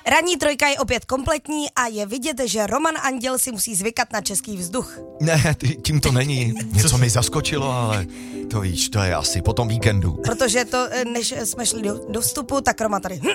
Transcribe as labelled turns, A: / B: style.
A: Ranní trojka je opět kompletní a je vidět, že Roman Anděl si musí zvykat na český vzduch.
B: Ne, tím to není. Něco mi zaskočilo, ale to víš, to je asi po tom víkendu.
A: Protože to, než jsme šli do vstupu, tak Roman tady